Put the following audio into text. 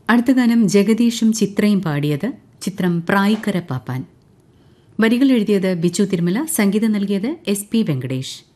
അടുത്ത ഗാനം ജഗദീഷും ചിത്രയും പാടിയത്. ചിത്രം പ്രായിക്കര പാപ്പാൻ. വരികൾ എഴുതിയത് ബിച്ചു തിരുമല, സംഗീതം നൽകിയത് SP വെങ്കടേഷ്.